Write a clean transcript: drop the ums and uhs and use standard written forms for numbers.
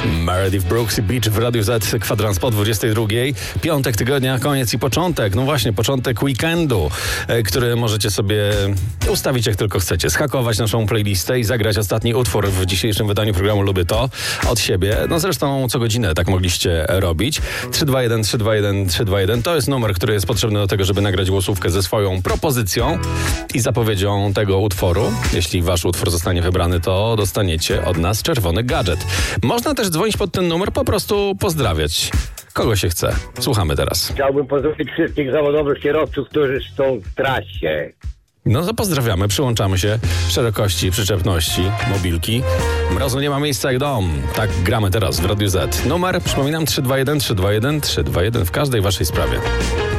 Meredith Brooks i Beach w Radiu Z, kwadrans po 22. Piątek tygodnia, koniec i początek. No właśnie, początek weekendu, który możecie sobie ustawić jak tylko chcecie. Schakować naszą playlistę i zagrać ostatni utwór w dzisiejszym wydaniu programu Lubię To od siebie. No zresztą co godzinę tak mogliście robić. 321 321 321 to jest numer, który jest potrzebny do tego, żeby nagrać głosówkę ze swoją propozycją i zapowiedzią tego utworu. Jeśli wasz utwór zostanie wybrany, to dostaniecie od nas czerwony gadżet. Można też dzwonić pod ten numer, po prostu pozdrawiać. Kogo się chce? Słuchamy teraz. Chciałbym pozdrowić wszystkich zawodowych kierowców, którzy są w trasie. No to pozdrawiamy, przyłączamy się. Szerokości, przyczepności, mobilki. Mrozu nie ma miejsca jak dom. Tak gramy teraz w Radiu Z. Numer, przypominam, 321 321 321 w każdej waszej sprawie.